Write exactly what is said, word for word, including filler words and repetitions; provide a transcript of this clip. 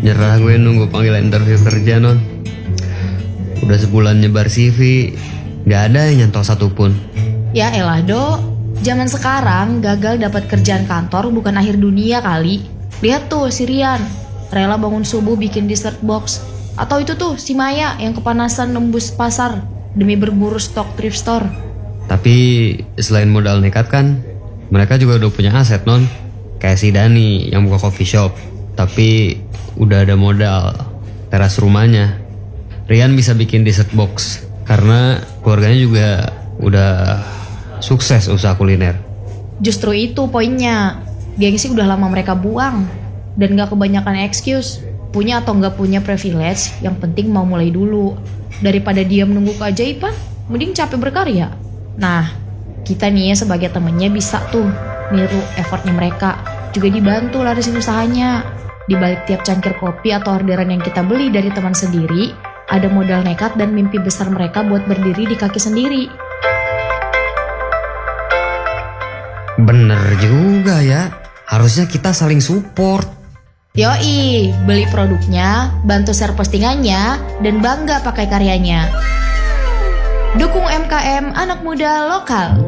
Nyerah gue nunggu panggilan interview kerja, Non. Udah sebulan nyebar C V, gak ada yang nyantol satupun. Ya elah Do, zaman sekarang gagal dapat kerjaan kantor bukan akhir dunia kali. Lihat tuh si Rian, rela bangun subuh bikin dessert box. Atau itu tuh si Maya yang kepanasan nembus pasar demi berburu stok thrift store. Tapi selain modal nekat kan, mereka juga udah punya aset, Non. Kayak si Dani yang buka coffee shop, tapi udah ada modal teras rumahnya. Rian bisa bikin dessert box karena keluarganya juga udah sukses usaha kuliner. Justru itu poinnya. Gengsi udah lama mereka buang. Dan gak kebanyakan excuse. Punya atau gak punya privilege, yang penting mau mulai dulu. Daripada diam nunggu keajaiban, mending capek berkarya. Nah, kita nih ya sebagai temennya bisa tuh niru effortnya mereka. Juga dibantu larisin usahanya. Di balik tiap cangkir kopi atau orderan yang kita beli dari teman sendiri, ada modal nekat dan mimpi besar mereka buat berdiri di kaki sendiri. Bener juga ya, harusnya kita saling support. Yoi, beli produknya, bantu share postingannya, dan bangga pakai karyanya. Dukung U M K M anak muda lokal.